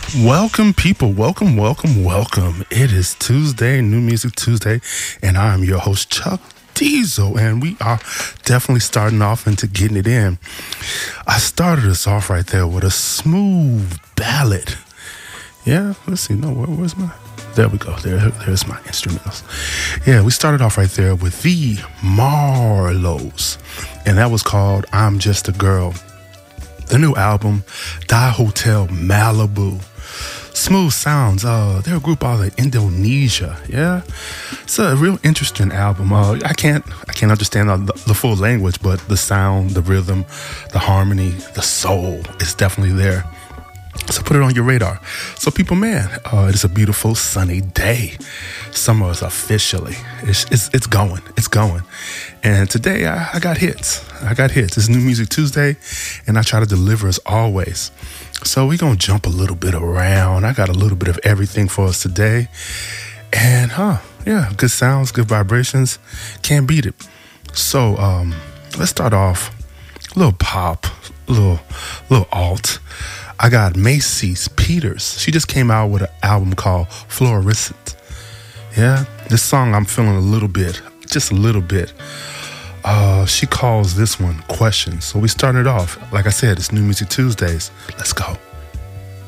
Welcome, people. Welcome, welcome, welcome. It is Tuesday, New Music Tuesday, and I'm your host, Chuck Diesel, and we are definitely starting off into getting it in. I started us off right there with a smooth ballad. Yeah, let's see. No, where's my... There we go. There's my instrumentals. Yeah, we started off right there with the Marlows, and that was called I'm Just a Girl. The new album, Die Hotel Malibu. Smooth sounds. They're a group out of Indonesia. Yeah, it's a real interesting album. I can't understand the full language, but the sound, the rhythm, the harmony, the soul is definitely there. So put it on your radar. So people, man, it is a beautiful sunny day. Summer is officially, it's going. And today I got hits. It's New Music Tuesday, and I try to deliver as always. So we're going to jump a little bit around. I got a little bit of everything for us today. And, good sounds, good vibrations. Can't beat it. So let's start off a little pop, a little alt. I got Macy's Peters. She just came out with an album called Fluorescent. Yeah, this song I'm feeling a little bit, just a little bit. She calls this one Questions. So we started off, like I said, it's New Music Tuesdays. Let's go.